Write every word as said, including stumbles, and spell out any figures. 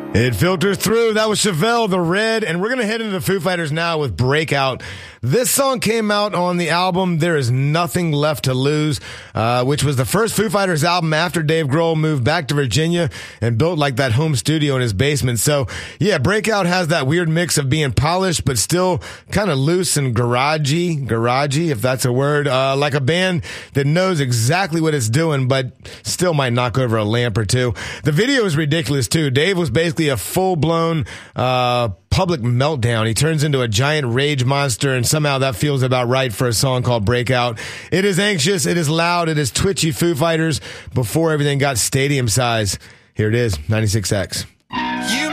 It filters through. That was Chevelle, The Red, and we're going to head into the Foo Fighters now with Breakout. This song came out on the album There Is Nothing Left to Lose, uh, which was the first Foo Fighters album after Dave Grohl moved back to Virginia and built like that home studio in his basement. So, yeah, Breakout has that weird mix of being polished but still kind of loose and garagey, garagey, if that's a word, uh, like a band that knows exactly what it's doing but still might knock over a lamp or two. The video is ridiculous, too. Dave was basically a full-blown uh public meltdown. He turns into a giant rage monster, and somehow that feels about right for a song called Breakout. It is anxious, it is loud, it is twitchy Foo Fighters before everything got stadium size. Here it is, ninety-six X. You